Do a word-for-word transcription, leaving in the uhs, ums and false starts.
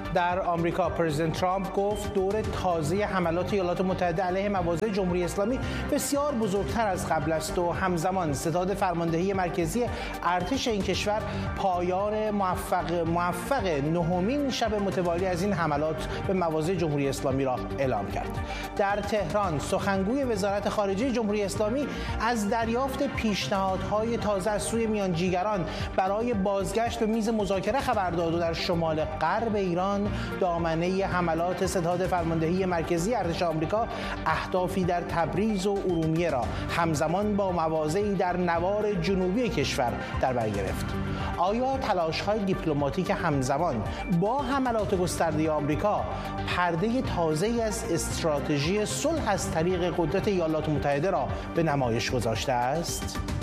در آمریکا پرزیدنت ترامپ گفت دور تازه حملات ایالات متحده علیه مواضع جمهوری اسلامی بسیار بزرگتر از قبل است و همزمان ستاد فرماندهی مرکزی ارتش این کشور پایان موفق موفق نهمین شب متوالی از این حملات به مواضع جمهوری اسلامی را اعلام کرد. در تهران سخنگوی وزارت خارجه جمهوری اسلامی از دریافت پیشنهادهای تازه از سوی میانجیگران برای بازگشت به میز مذاکره خبر داد و در شمال غرب ایران دامنه حملات ستاد فرماندهی مرکزی ارتش آمریکا اهدافی در تبریز و ارومیه را همزمان با مواضعی در نوار جنوبی کشور در بر گرفت. آیا تلاش‌های دیپلماتیک همزمان با حملات گسترده آمریکا پرده تازه‌ای از استراتژی صلح از طریق قدرت ایالات متحده را به نمایش گذاشته است؟